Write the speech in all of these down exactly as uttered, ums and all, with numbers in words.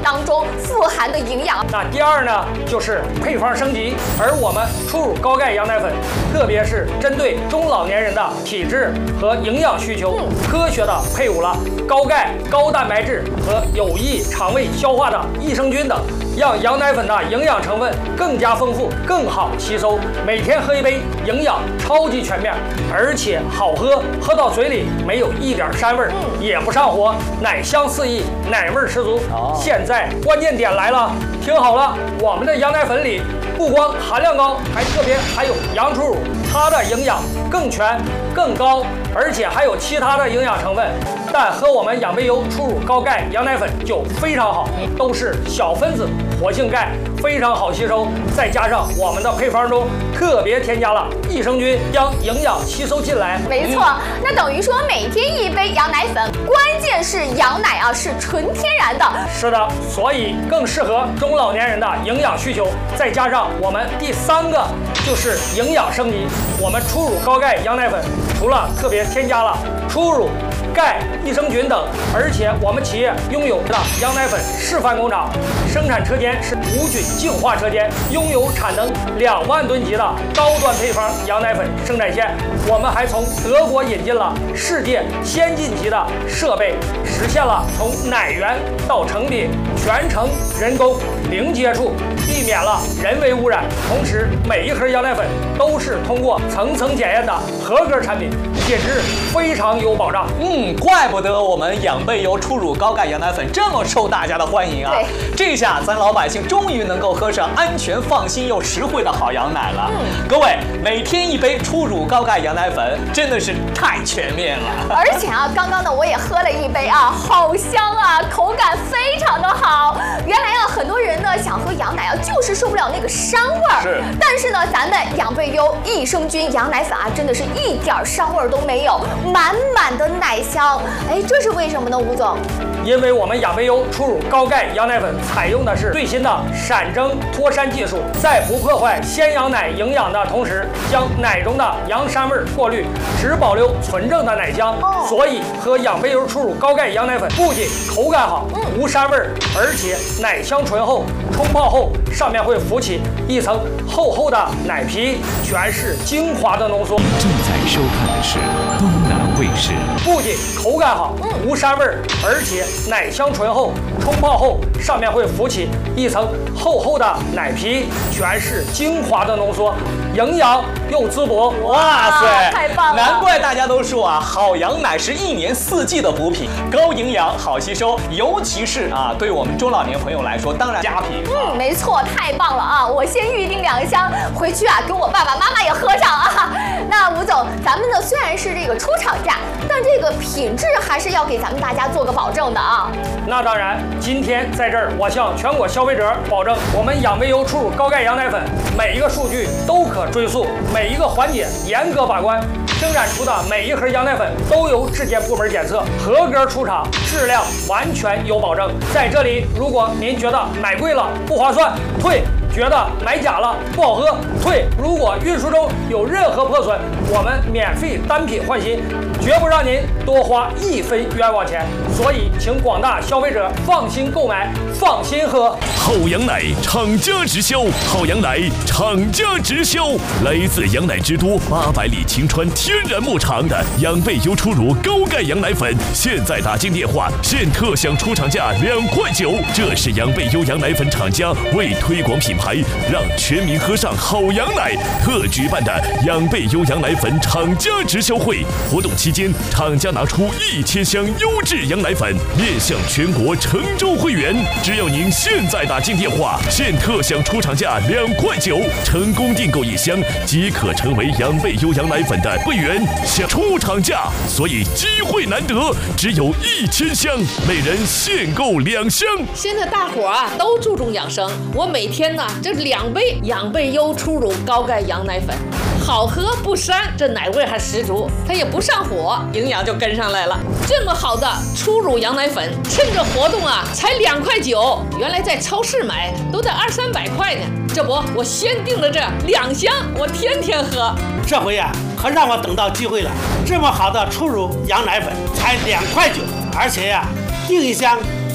当中富含的营养。 那第二呢，就是配方升级，而我们初乳高钙羊奶粉，特别是针对中老年人的体质和营养需求，嗯、科学的配伍了高钙、高蛋白质和有益肠胃消化的益生菌等，让羊奶粉的营养成分更加丰富、更好吸收。每天喝一杯，营养超级全面，而且好喝，喝到嘴里没有一点膻味儿，嗯、也不上火，奶香四溢，奶味十足。哦、现在关键点来了，听好了，我们的羊奶粉里不光含量高，还特别含有羊初乳，它的营养更全、更高，而且还有其他的营养成分。但和我们养贝优初乳高钙羊奶粉就非常好，都是小分子活性钙，非常好吸收。再加上我们的配方中特别添加了益生菌，将营养吸收进来。 没错，嗯、那等于说每天一杯羊奶粉，关键是羊奶啊是纯天然的。 是的，所以更适合中老年人的营养需求。再加上我们第三个就是营养升级，我们初乳高钙羊奶粉除了特别添加了初乳、钙、益生菌等，而且我们企业拥有的羊奶粉示范工厂，生产车间是无菌净化车间，拥有产能两万吨级的高端配方羊奶粉生产线。我们还从德国引进了世界先进级的设备，实现了从奶源到成品全程人工零接触，避免了人为污染。同时，每一盒羊奶粉都是通过层层检验的合格产品，品质非常有保障。 嗯，怪不得我们养贝优初乳高钙羊奶粉这么受大家的欢迎啊！ 对， 这下咱老百姓终于能够喝上安全、放心又实惠的好羊奶了。嗯，各位，每天一杯初乳高钙羊奶粉，真的是太全面了。 而且啊，刚刚呢我也喝了一杯啊，好香啊，口感非常的好。原来啊，很多人呢想喝羊奶啊，就是受不了那个膻味儿。 是。 但是呢，咱们养贝优益生菌羊奶粉啊，真的是一点膻味儿都没有，满满的奶香。哎，这是为什么呢，吴总？ 因为我们养贝优初乳高钙羊奶粉采用的是最新的闪蒸脱膻技术，在不破坏鲜羊奶营养的同时，将奶中的羊膻味过滤，只保留纯正的奶香。哦，所以喝养贝优初乳高钙羊奶粉不仅口感好，嗯、无膻味，而且奶香醇厚，冲泡后上面会浮起一层厚厚的奶皮，全是精华的浓缩。 正在收看的是东南卫视。 不仅口感好，嗯、无膻味，而且奶香醇厚，冲泡后上面会浮起一层厚厚的奶皮，全是精华的浓缩，营养又滋补。 哇塞， 太棒了！ 难怪大家都说啊，好羊奶是一年四季的补品，高营养、好吸收，尤其是啊，对我们中老年朋友来说，当然佳品。 嗯，没错，太棒了啊！我先预定两箱，回去啊，给我爸爸妈妈也喝上啊。那吴总，咱们呢虽然是这个出厂价，但这个品质还是要给咱们大家做个保证的啊。 那当然，今天在这儿，我向全国消费者保证，我们养贝优初乳高钙羊奶粉每一个数据都可追溯，每一个环节严格把关，生产出的每一盒羊奶粉都由质检部门检测，合格出厂，质量完全有保证。在这里，如果您觉得买贵了不划算，退。觉得买假了不好喝，退。如果运输中有任何破损，我们免费单品换新，绝不让您多花一分冤枉钱。所以，请广大消费者放心购买，放心喝。 好羊奶，厂家直销；好羊奶，厂家直销。来自羊奶之都八百里晴川天然牧场的养贝优初乳高钙羊奶粉，现在打进电话，现特享出厂价两块九。这是养贝优羊奶粉厂家为推广品牌，让全民喝上好羊奶特举办的养贝优羊奶粉厂家直销会活动期间，厂家拿出一千箱优质羊奶粉面向全国成州会员，只要您现在打进电话，现特享出厂价两块九，成功订购一箱即可成为养贝优羊奶粉的会员，享出厂价，所以机会难得，只有一千箱，每人限购两箱。 现在大伙啊都注重养生，我每天呢这两杯养贝优初乳高钙羊奶粉，好喝不膻，这奶味还十足，它也不上火，营养就跟上来了。这么好的初乳羊奶粉，趁着活动啊才两块九，原来在超市买都得二三百块呢。这不，我先订了这两箱，我天天喝。 这回呀、啊，可让我等到机会了。这么好的初乳羊奶粉才两块九，而且呀、啊，订一箱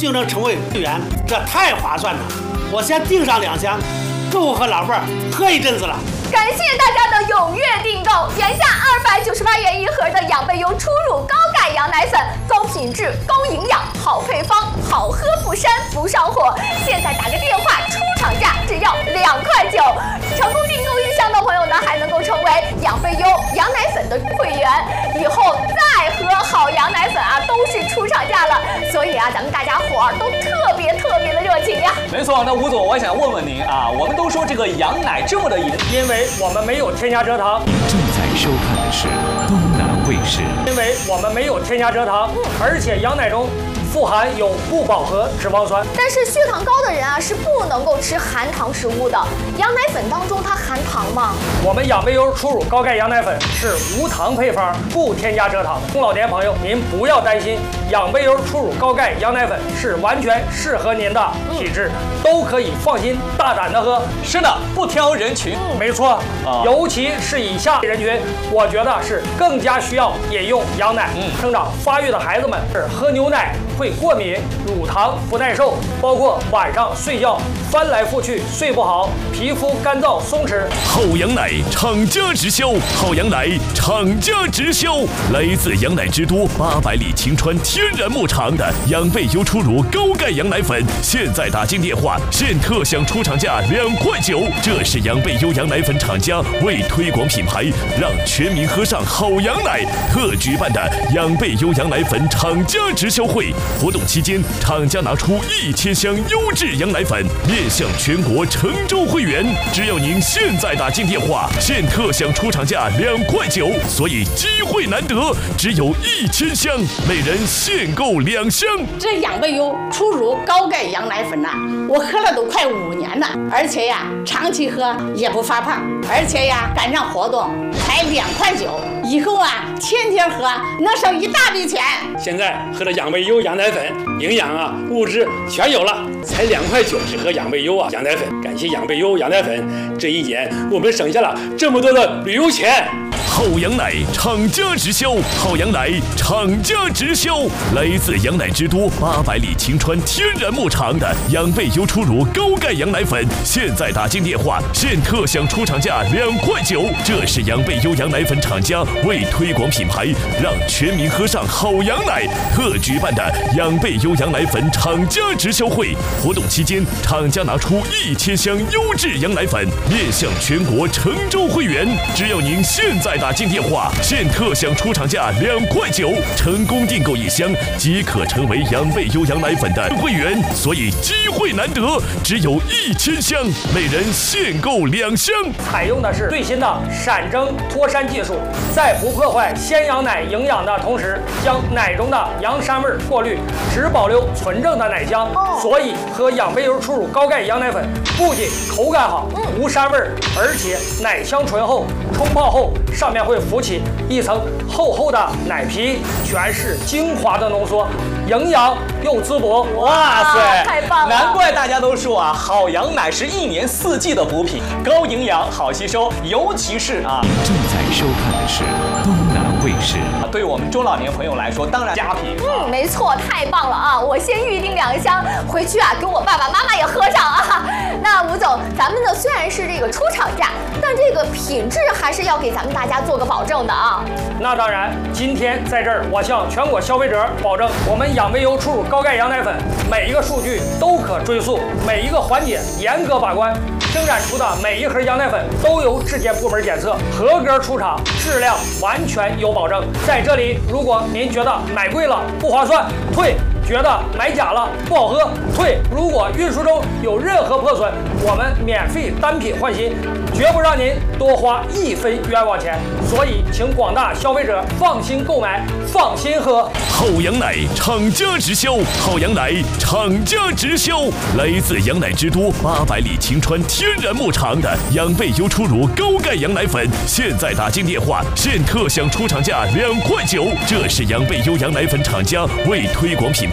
竞争成为会员，这太划算了。我先订上两箱，够和老伴儿喝一阵子了。 感谢大家的踊跃订购，原价二百九十八元一盒的养贝优初乳高钙羊奶粉，高品质、高营养、好配方，好喝不膻不上火。现在打个电话，出厂价只要两块九。成功订购一箱的朋友呢，还能够成为养贝优羊奶粉的会员，以后再喝好羊奶粉啊，都是出厂价了。所以啊，咱们大家伙儿都特别特别的热情呀。 没错，那吴总，我想问问您啊，我们都说这个羊奶这么的营， 因为我们没有添加蔗糖。 正在收看的是东南卫视。 因为我们没有添加蔗糖，而且羊奶中富含有不饱和脂肪酸。 但是血糖高的人啊是不能够吃含糖食物的。羊奶粉当中它含糖吗？ 我们养贝优初乳高钙羊奶粉是无糖配方，不添加蔗糖。中老年朋友您不要担心，养贝优初乳高钙羊奶粉是完全适合您的体质，都可以放心大胆的喝。 是的，不挑人群。 嗯、没错、啊，尤其是以下人群，我觉得是更加需要饮用羊奶。嗯，生长发育的孩子们是喝牛奶会过敏、乳糖不耐受，包括晚上睡觉翻来覆去睡不好，皮肤干燥松弛。 好羊奶厂家直销，好羊奶厂家直销，来自羊奶之都八百里晴川天然牧场的养贝优初乳高钙羊奶粉，现在打进电话，现特享出厂价两块九。这是养贝优羊奶粉厂家为推广品牌，让全民喝上好羊奶特举办的养贝优羊奶粉厂家直销会。活动期间，厂家拿出一千箱优质羊奶粉，面向全国成州会员。只要您现在打进电话，现特享出厂价两块九，所以机会难得，只有一千箱，每人限购两箱。 这养贝优初乳高钙羊奶粉呐、啊，我喝了都快五年了，而且呀，长期喝也不发胖，而且呀，赶上活动才两块九，以后啊，天天喝能省一大笔钱。 现在喝了养贝优羊奶粉，营养啊物质全有了，才两块九只喝养贝优啊羊奶粉。感谢养贝优羊奶粉，这一年我们省下了这么多的旅游钱。 好羊奶厂家直销，好羊奶厂家直销，来自羊奶之都八百里晴川天然牧场的养贝优初乳高钙羊奶粉，现在打进电话，现特享出厂价两块九。这是养贝优羊奶粉厂家为推广品牌，让全民喝上好羊奶特举办的养贝优羊奶粉厂家直销会。活动期间，厂家拿出一千箱优质羊奶粉，面向全国成州会员。只要您现在打进电话，现特享出厂价两块九，成功订购一箱即可成为养贝优羊奶粉的会员，所以机会难得，只有一千箱，每人限购两箱。 采用的是最新的闪蒸脱山技术，在不破坏鲜羊奶营养的同时，将奶中的羊膻味过滤，只保留纯正的奶香。哦、所以喝养贝优初乳高钙羊奶粉不仅口感好，嗯、无膻味，而且奶香醇厚，冲泡后上面会浮起一层厚厚的奶皮，全是精华的浓缩，营养又滋补。 哇塞， 太棒了！ 难怪大家都说啊，好羊奶是一年四季的补品，高营养、好吸收，尤其是啊， 正在收看的是东南卫视。 对于我们中老年朋友来说，当然佳品。 嗯，没错，太棒了啊！我先预定两箱，回去啊，跟我爸爸妈妈也喝上啊。那吴总，咱们呢虽然是这个出厂价，但这个品质还是要给咱们大家做个保证的啊。 那当然，今天在这儿，我向全国消费者保证，我们养贝优初乳高钙羊奶粉每一个数据都可追溯，每一个环节严格把关。生产出的每一盒羊奶粉都由质检部门检测，合格出厂，质量完全有保证。在这里，如果您觉得买贵了不划算，退；觉得买假了不好喝，退。如果运输中有任何破损，我们免费单品换新，绝不让您多花一分冤枉钱。所以，请广大消费者放心购买，放心喝。 好羊奶厂家直销，好羊奶厂家直销，来自羊奶之都八百里晴川天然牧场的养贝优初乳高钙羊奶粉，现在打进电话，现特享出厂价两块九。这是养贝优羊奶粉厂家为推广品牌，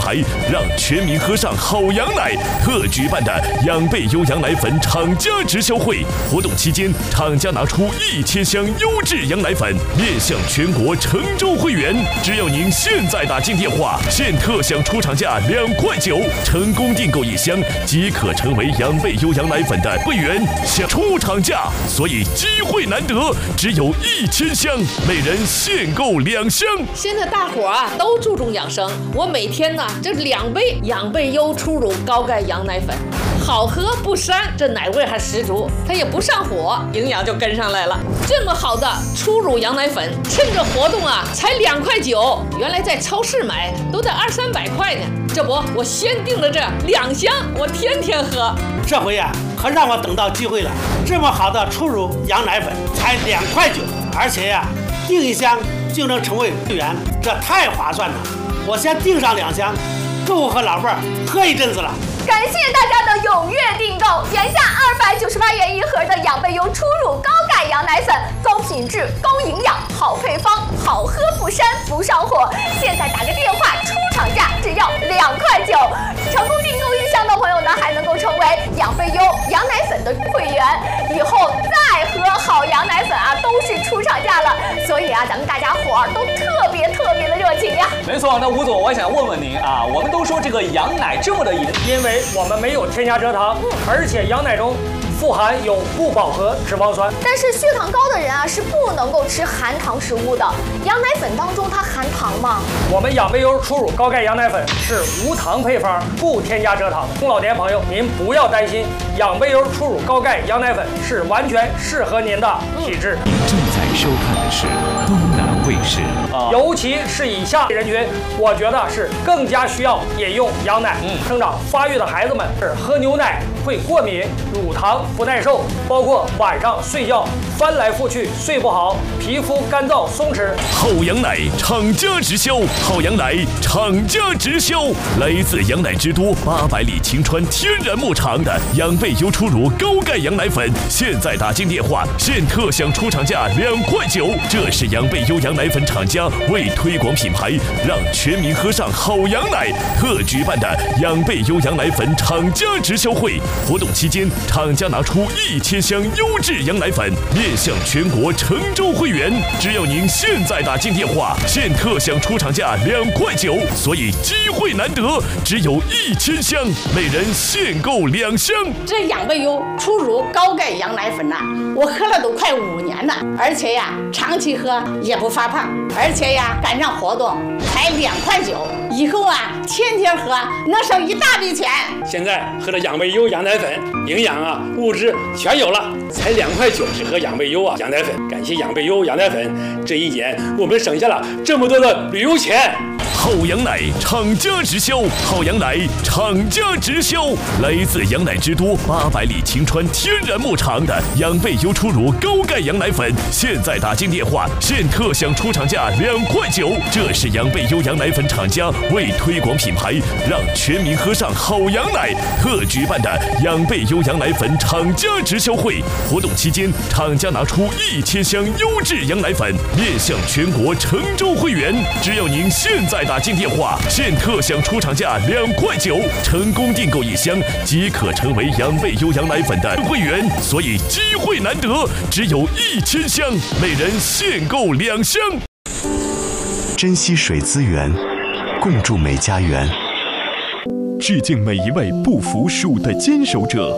牌，让全民喝上好羊奶特举办的养贝优羊奶粉厂家直销会活动期间，厂家拿出一千箱优质羊奶粉面向全国成州会员，只要您现在打进电话，现特享出厂价两块九，成功订购一箱即可成为养贝优羊奶粉的会员，享出厂价，所以机会难得，只有一千箱，每人限购两箱。 现在大伙儿啊都注重养生，我每天呢这两杯养贝优初乳高钙羊奶粉，好喝不膻，这奶味还十足，它也不上火，营养就跟上来了。这么好的初乳羊奶粉，趁着活动啊才两块九，原来在超市买都得二三百块呢。这不，我先订了这两箱，我天天喝。 这回呀、啊，可让我等到机会了。这么好的初乳羊奶粉才两块九，而且呀、啊，订一箱就能成为会员，这太划算了。我先订上两箱，够和老伴儿喝一阵子了。 感谢大家的踊跃订购，原价二百九十八元一盒的养贝优初乳高钙羊奶粉，高品质、高营养、好配方，好喝不膻不上火。现在打个电话，出厂价只要两块九。成功订购一箱的朋友呢，还能够成为养贝优羊奶粉的会员，以后再喝好羊奶粉啊，都是出厂价了。所以啊，咱们大家伙儿都特别特别的热情呀。 没错，那吴总，我想问问您啊，我们都说这个羊奶这么的饮， 因为我们没有添加蔗糖，而且羊奶中富含有不饱和脂肪酸。 但是血糖高的人啊是不能够吃含糖食物的。羊奶粉当中它含糖吗？ 我们养贝优初乳高钙羊奶粉是无糖配方，不添加蔗糖。中老年朋友您不要担心，养贝优初乳高钙羊奶粉是完全适合您的体质。 您正在收看的是东南卫视。 啊、尤其是以下人群，我觉得是更加需要饮用羊奶。嗯，生长发育的孩子们是喝牛奶会过敏、乳糖不耐受，包括晚上睡觉翻来覆去睡不好，皮肤干燥松弛。 好羊奶厂家直销，好羊奶厂家直销，来自羊奶之都八百里晴川天然牧场的养贝优初乳高钙羊奶粉，现在打进电话，现特享出厂价两块九。这是养贝优羊奶粉厂家为推广品牌，让全民喝上好羊奶特举办的养贝优羊奶粉厂家直销会活动期间，厂家拿出一千箱优质羊奶粉面向全国成州会员，只要您现在打进电话，现特享出厂价两块九，所以机会难得，只有一千箱，每人限购两箱。 这养贝优初乳高钙羊奶粉呐、啊，我喝了都快五年了，而且呀，长期喝也不发胖，而且呀，赶上活动才两块九，以后啊，天天喝能省一大笔钱。 现在喝了养贝优羊奶粉，营养啊、物质全有了，才两块九只喝养贝优啊羊奶粉。感谢养贝优羊奶粉，这一年我们省下了这么多的旅游钱。 好羊奶厂家直销，好羊奶厂家直销，来自羊奶之都八百里晴川天然牧场的养贝优初乳高钙羊奶粉，现在打进电话，现特享出厂价两块九。这是养贝优羊奶粉厂家为推广品牌，让全民喝上好羊奶特举办的养贝优羊奶粉厂家直销会活动期间，厂家拿出一千箱优质羊奶粉面向全国成州会员，只要您现在打进电话，现特享出厂价两块九，成功订购一箱即可成为养贝优羊奶粉的会员，所以机会难得，只有一千箱，每人限购两箱。 珍惜水资源，共筑美家园。 致敬每一位不服输的坚守者。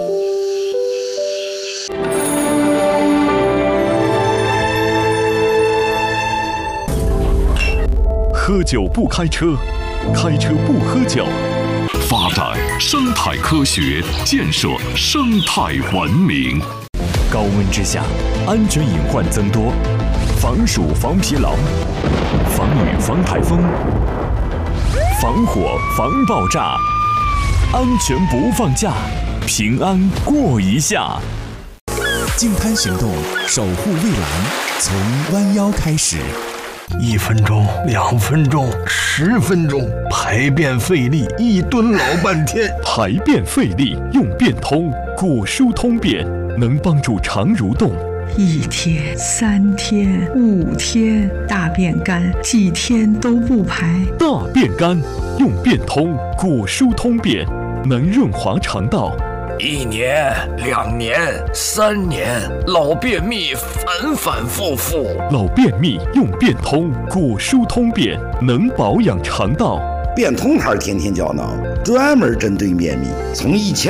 喝酒不开车，开车不喝酒。 发展生态科学，建设生态文明。 高温之下，安全隐患增多，防暑防疲劳，防雨防台风，防火防爆炸，安全不放假，平安过一下。 净滩行动，守护蔚蓝，从弯腰开始。 一分钟，两分钟，十分钟，排便费力，一蹲老半天。 排便费力用便通，果蔬通便能帮助肠蠕动， 一天、三天、五天，大便干，几天都不排。 大便干，用便通果蔬通便，能润滑肠道。 一年、两年、三年，老便秘反反复复。 老便秘用便通果蔬通便，能保养肠道。 便通牌天天胶囊，专门针对便秘，从一千